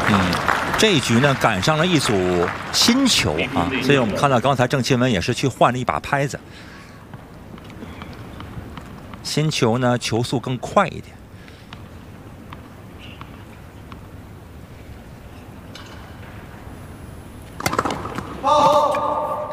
这一局呢赶上了一组新球啊，所以我们看到刚才郑钦文也是去换了一把拍子。新球呢球速更快一点。